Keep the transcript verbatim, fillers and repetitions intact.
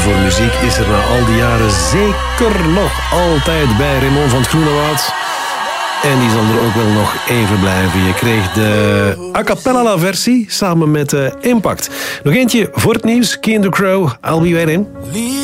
voor muziek is er na al die jaren zeker nog altijd bij Raymond van het Groenewoud. En die zal er ook wel nog even blijven. Je kreeg de a cappella versie samen met uh, Impact. Nog eentje voor het nieuws. Keen the Crow, I'll be waiting.